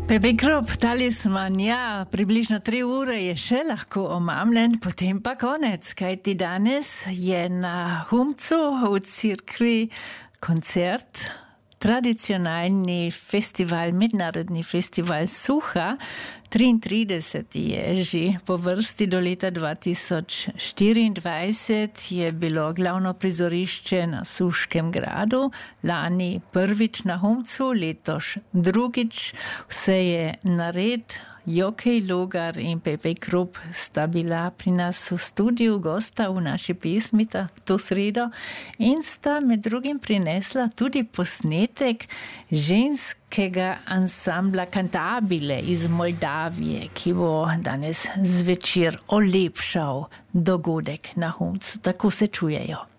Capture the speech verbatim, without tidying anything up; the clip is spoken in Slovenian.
Pepe Group, talisman, ja, približno tri ure je še lahko omamljen, potem pa konec, kajti danes je na Humcu v Cirkvi koncert, tradicionalni festival, mednarodni festival Suha, triintrideseti je že po vrsti do leta dva tisoč štiriindvajset je bilo glavno prizorišče na Suškem gradu, lani prvič na Humcu, letos drugič, vse je nared. Jokej Logar in Pepe Group sta bila pri nas v studiu gosta v naši pesmi to sredo in sta med drugim prinesla tudi posnetek ženskega ansambla Cantabile iz Moldavije, ki bo danes zvečer olepšal dogodek na Humcu. Tako se čujejo.